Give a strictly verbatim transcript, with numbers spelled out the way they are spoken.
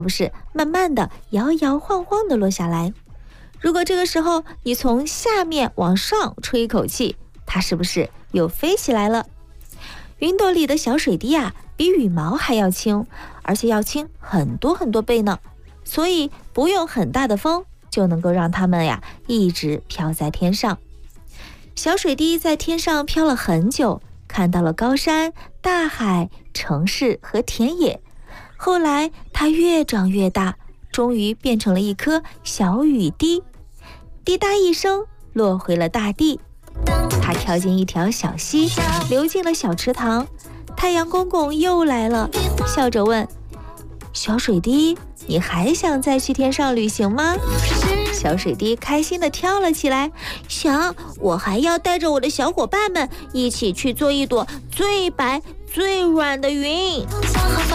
不是慢慢的摇摇晃晃的落下来。如果这个时候你从下面往上吹一口气，它是不是又飞起来了？云朵里的小水滴啊，比羽毛还要轻，而且要轻很多很多倍呢，所以不用很大的风就能够让它们呀一直飘在天上。小水滴在天上飘了很久，看到了高山、大海、城市和田野。后来它越长越大，终于变成了一颗小雨滴，滴答一声落回了大地。它跳进一条小溪，流进了小池塘。太阳公公又来了，笑着问：小水滴，你还想再去天上旅行吗？小水滴开心地跳了起来，想，我还要带着我的小伙伴们一起去做一朵最白最软的云。